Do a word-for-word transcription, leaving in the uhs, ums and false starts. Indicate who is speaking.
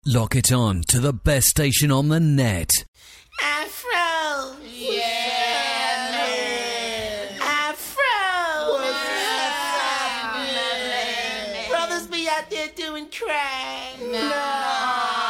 Speaker 1: Lock it on to the best station on the net.
Speaker 2: Afro!
Speaker 3: Yeah, man!
Speaker 2: Afro!
Speaker 3: What's happening?
Speaker 2: Brothers be out there doing crack.
Speaker 3: No.